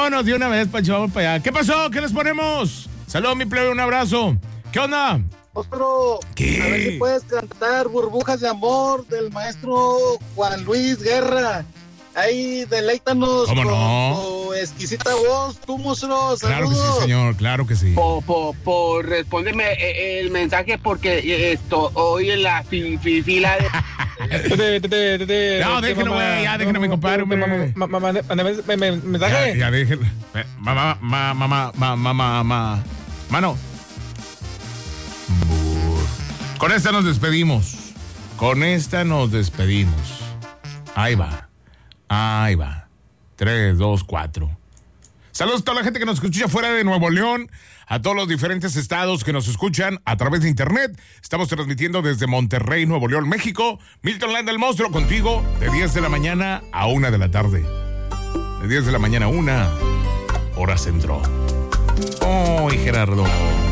Vámonos de una vez, Pancho, vamos para allá. ¿Qué pasó? ¿Qué les ponemos? Saludos, mi plebe, un abrazo. ¿Qué onda? Óscaro, ¿Qué? a ver si puedes cantar Burbujas de Amor del maestro Juan Luis Guerra. Ahí deleítanos ¿Cómo con no? tu exquisita voz, tú, monstruo. Claro que sí, Saludos. señor, claro que sí. Por respóndeme el mensaje porque hoy en la fila de... No, déjenlo, güey, ya déjenlo, mi compadre, hombre. mensaje. Ya déjenlo. Mano. Con esta nos despedimos. Ahí va. 3, 2, 4. Saludos a toda la gente que nos escucha fuera de Nuevo León, a todos los diferentes estados que nos escuchan a través de internet. Estamos transmitiendo desde Monterrey, Nuevo León, México. Milton Landa, el monstruo, contigo de 10 de la mañana a 1 de la tarde. De 10 de la mañana a 1, hora centro. ¡Oh, Gerardo!